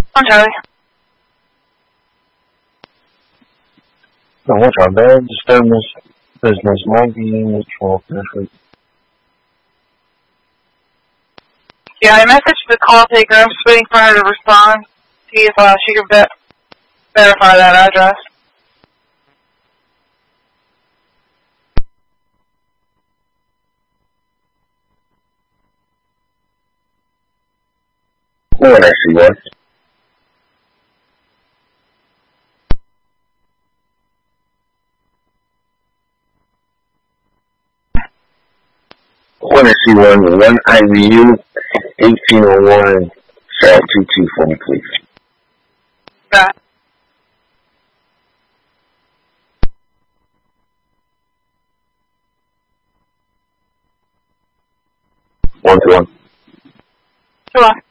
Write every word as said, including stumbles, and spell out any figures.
I'm Charlie. No, what's our bad disturbance business ninety mutual perfect. Yeah, I messaged the call taker. I'm just waiting for her to respond. See if uh, she can ver verify that address. When I see one. When I see one, one I V U, eighteen oh one, South two two for me, please. That. One to one. Sure.